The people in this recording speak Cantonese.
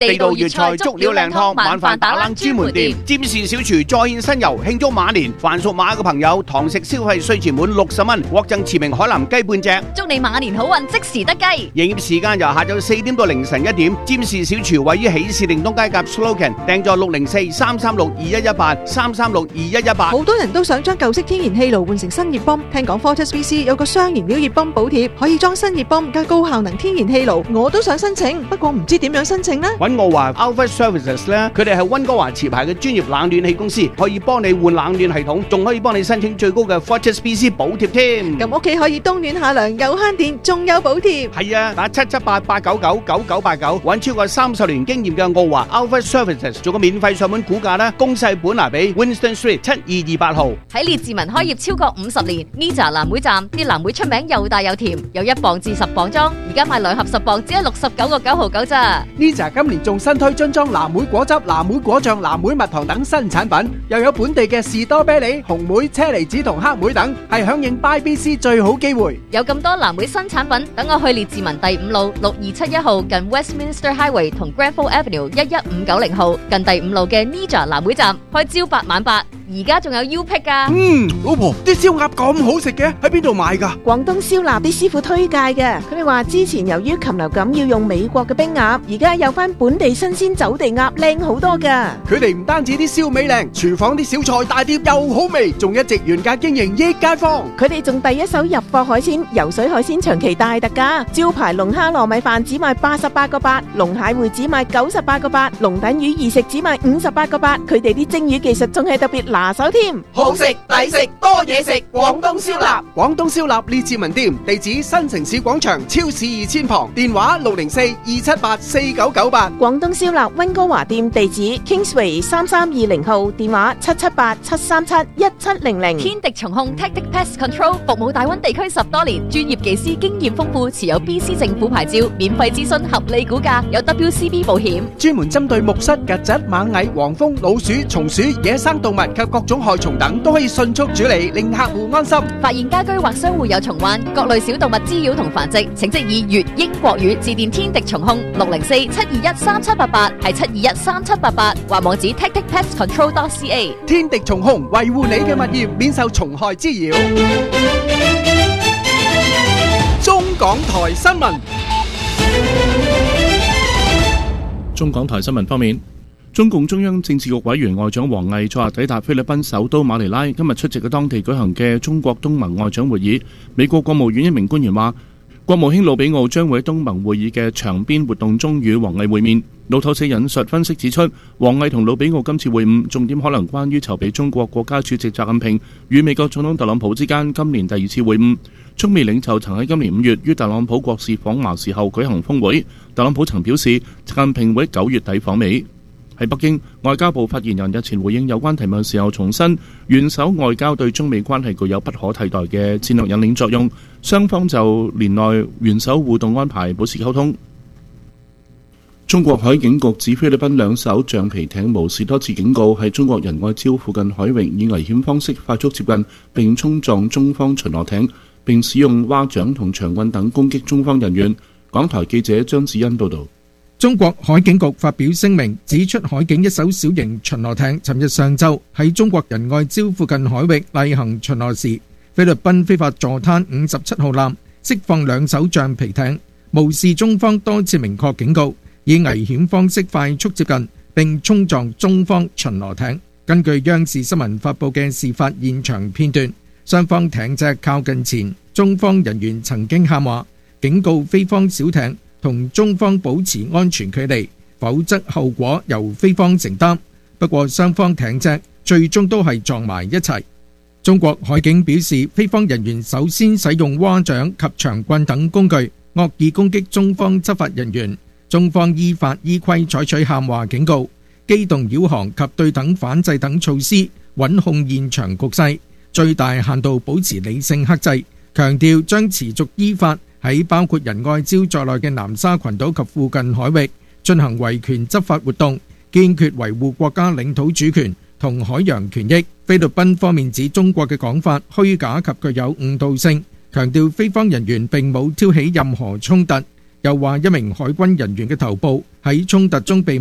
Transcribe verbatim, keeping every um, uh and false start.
地道粵菜足料靚湯，晚飯打冷專門店。占士小廚再現新遊，慶祝馬年，凡屬馬嘅朋友，堂食消費稅前滿六十蚊，獲贈馳名海南雞半隻。 祝你馬年好運，即時得雞。 營業時間由下晝四點到凌晨一點。占士小廚位於喜事定東街夾 Slogan， 訂座六零四三三六二一一八三三六二一一八。 好多人都想將舊式天然氣爐換成新熱泵，聽講 Fortis B C 有個雙燃料熱泵補貼，可以裝新熱泵加高效能天然氣爐，我都想申請，不過唔知點樣申請呢？ 揾我話 Alpha Services 咧，佢哋係溫哥華持牌嘅專業冷暖氣公司，可以幫你換冷暖系統，仲可以幫你申請最高嘅 Fortis B C 補貼添。 咁屋企可以冬暖夏涼，又慳電，仲有補貼。 係啊，打七七八八九九九九八九，揾超過三十年經驗嘅澳華 Alpha Services 做個免費上門估價啦。公細本拿比 Winston Street 七二二八號。 喺列治文開業超過五十年 ，Nija 藍莓站啲藍莓出名又大又甜，有一磅至十磅裝，而家賣兩盒十磅只係六十九個九毫九咋。 Nija 今年仲新推樽裝藍莓果汁、藍莓果醬、藍莓蜜糖等新產品，又有本地嘅士多啤梨、紅莓、車厘子同黑莓等，係響應 Buy B C 最好機會。 有咁多藍莓新產品，等我去列治文第五路六二七一號近 Westminster Highway 同 Granville Avenue 一一五九零號近第五路嘅 Nija 藍莓站開朝八晚八。而家仲有 U Pick 噶。 嗯，老婆，啲燒鴨咁好食嘅，喺邊度買噶？ 廣東燒臘啲師傅推介嘅，佢哋話之前由於禽流感要用美國嘅冰鴨，而家有翻本地新鮮走地鴨，靚好多噶。 佢哋唔單止啲燒味靚，廚房啲小菜大碟又好味，仲一直原價經營益街坊。 佢哋仲第一手入貨海鮮，游水海鮮長期大特價，招牌龍蝦糯米飯只賣八十八個八，龍蟹會只賣九十八個八，龍躉魚二食只賣五十八個八。佢哋啲蒸魚技術仲係特別拿手添。 好食抵食多嘢食，廣東燒臘。廣東燒臘列治文店，地址新城市廣場超市二千旁，電話六零四二七八四九九八。 廣東燒臘溫哥華店地址 Kingsway 三三二零號，電話七七八七三七一七零零。 天敵蟲控 Tactic Pest Control 服務大灣地區十多年，專業技師經驗豐富，持有 B C 政府牌照，免費諮詢，合理估價，有 W C B 保險， 專門針對木虱、曱甴、螞蟻、黃蜂、老鼠、松鼠、野生動物及各種害蟲等都可以迅速處理，令客戶安心。 發現家居或商戶有蟲患、各類小動物滋擾同繁殖，請即以粵英國語致電天敵蟲控六零四七二一三七八八，係七二一三七八八，或網址 tactic pest control dot c a。 天敵蟲控維護你嘅物業免受蟲害滋擾。中港台新聞。 中港台新聞方面。中共中央政治局委員外長王毅昨日抵達菲律賓首都馬尼拉，今日出席嘅當地舉行嘅中國東盟外長會議。美國國務院一名官員話，國務卿魯比奧將會喺東盟會議嘅場邊活動中與王毅會面。路透社引述分析指出，王毅同魯比奧今次會晤重點可能關於籌備中國國家主席習近平與美國總統特朗普之間今年第二次會晤。中美領袖曾喺今年五月於特朗普國事訪華時候舉行峰會，特朗普曾表示習近平會喺九月底訪美。喺北京，外交部發言人日前回應有關提問嘅時候重申，元首外交對中美關係具有不可替代嘅戰略引領作用，雙方就年內元首互動安排保持溝通。中國海警局指菲律賓兩艘橡皮艇無視多次警告，喺中國仁愛礁附近海域以危險方式快速接近並衝撞中方巡邏艇，並使用蛙掌同長棍等攻擊中方人員。港台記者張子欣報道。 中國海警局發表聲明，指出海警一艘小型巡邏艇尋日上晝喺中國仁愛礁附近海域例行巡邏時，菲律賓非法坐灘五十七號艦釋放兩艘橡皮艇，無視中方多次明確警告，以危險方式快速接近並衝撞中方巡邏艇。根據央視新聞發佈嘅事發現場片段，雙方艇隻靠近前，中方人員曾經喊話，警告菲方小艇同中方保持安全距離，否則後果由菲方承擔。不過雙方艇隻最終都係撞埋一齊。中國海警表示，菲方人員首先使用蛙掌及長棍等工具惡意攻擊中方執法人員，中方依法依規採取喊話警告、機動擾航及對等反制等措施，穩控現場局勢，最大限度保持理性克制，強調將持續依法喺包括仁愛礁在內嘅南沙群島及附近海域進行維權執法活動，堅決維護國家領土主權同海洋權益。菲律賓方面指中國嘅講法虛假及具有誤導性，強調菲方人員並冇挑起任何衝突， 又話一名海軍人員嘅頭部喺衝突中被